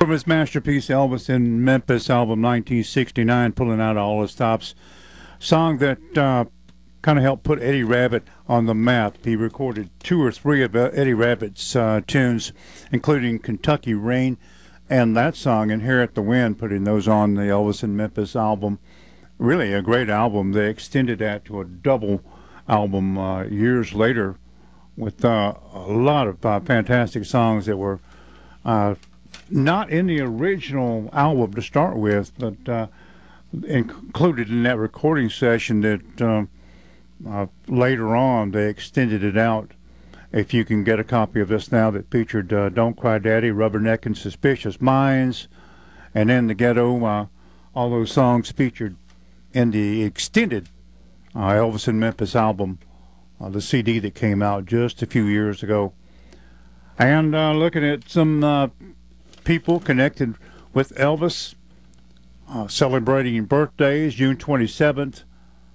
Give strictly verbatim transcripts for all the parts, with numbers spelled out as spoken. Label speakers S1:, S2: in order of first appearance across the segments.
S1: From his masterpiece Elvis in Memphis album nineteen sixty-nine, Pulling Out All the Stops, song that uh, kind of helped put Eddie Rabbitt on the map. He recorded two or three of Eddie Rabbitt's uh, tunes, including Kentucky Rain and that song, Inherit the Wind, putting those on the Elvis in Memphis album. Really a great album. They extended that to a double album uh, years later with uh, a lot of uh, fantastic songs that were uh, not in the original album to start with, but uh, included in that recording session that um, uh, later on they extended it out. If you can get a copy of this now, that featured uh, Don't Cry Daddy, Rubberneck and Suspicious Minds, and In the Ghetto, uh, all those songs featured in the extended uh, Elvis in Memphis album, uh, the C D that came out just a few years ago. And uh, looking at some uh, people connected with Elvis, uh, celebrating birthdays, June twenty-seventh,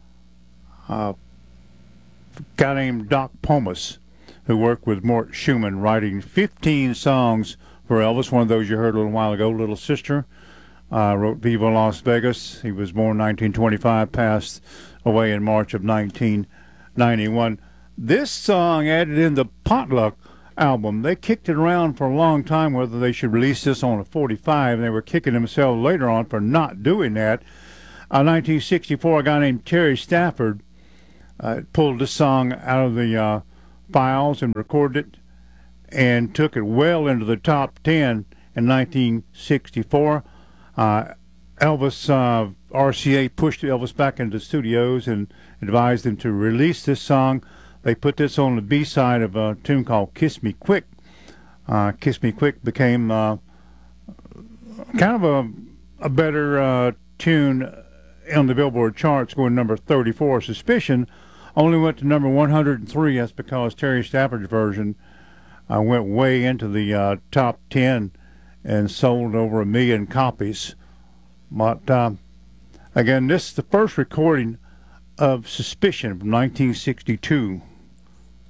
S1: uh, a guy named Doc Pomus, who worked with Mort Schumann, writing fifteen songs for Elvis. One of those you heard a little while ago, Little Sister, uh, wrote Viva Las Vegas. He was born nineteen twenty-five, passed away in March of nineteen ninety-one. This song added in the Potluck album. They kicked it around for a long time whether they should release this on a forty-five, and they were kicking themselves later on for not doing that. Uh, nineteen sixty-four, a guy named Terry Stafford uh, pulled this song out of the uh, files and recorded it and took it well into the top ten in nineteen sixty-four. Uh, Elvis, uh, R C A pushed Elvis back into the studios and advised him to release this song. They put this on the B-side of a tune called Kiss Me Quick. Uh, Kiss Me Quick became uh, kind of a, a better uh, tune on the Billboard charts, going number thirty-four. Suspicion only went to number one hundred three. That's because Terry Stafford's version uh, went way into the uh, top ten and sold over a million copies. But uh, again, this is the first recording of Suspicion from nineteen sixty-two.